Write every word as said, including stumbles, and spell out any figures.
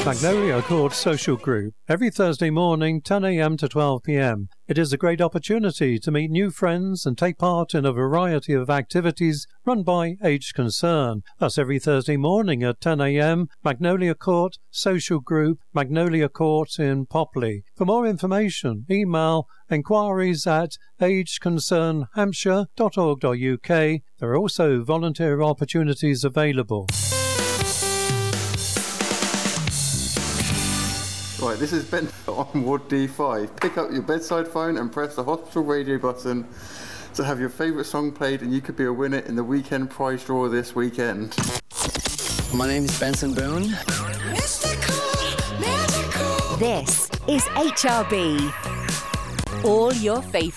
Magnolia Court Social Group, every Thursday morning, ten a m to twelve p m. It is a great opportunity to meet new friends and take part in a variety of activities run by Aged Concern. That's every Thursday morning at ten a m, Magnolia Court Social Group, Magnolia Court in Popley. For more information, email enquiries at aged concern hampshire dot org dot u k. There are also volunteer opportunities available. Right, this is Ben on Ward D five. Pick up your bedside phone and press the hospital radio button to have your favourite song played, and you could be a winner in the weekend prize draw this weekend. My name is Benson Boone. This is H R B. All your favourite